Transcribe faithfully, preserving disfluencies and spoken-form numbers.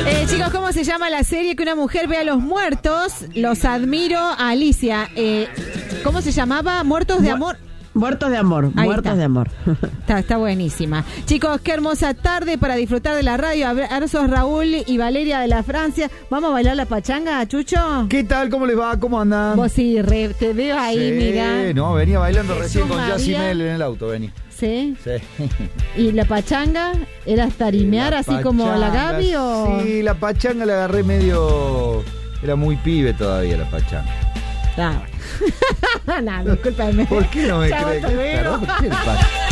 Eh, chicos, ¿cómo se llama la serie que una mujer ve a los muertos? Los admiro a Alicia. Eh, ¿Cómo se llamaba? Muertos de amor. Muertos de amor, Ahí muertos está. de amor. Está, está buenísima. Chicos, qué hermosa tarde para disfrutar de la radio. Abrazos Raúl y Valeria de la Francia. ¿Vamos a bailar la pachanga, Chucho? ¿Qué tal? ¿Cómo les va? ¿Cómo andan? Vos sí, re, te veo ahí, Sí, mira. no, venía bailando Jesús recién con María. Yacimel en el auto, venía. ¿Sí? Sí. ¿Y la pachanga? ¿Era tarimear La así como la pachanga, Gaby o...? Sí, la pachanga la agarré medio... Era muy pibe todavía la pachanga. Ah, no, discúlpame. ¿Por qué no me Chao, crees? hasta luego. ¿Qué pasa?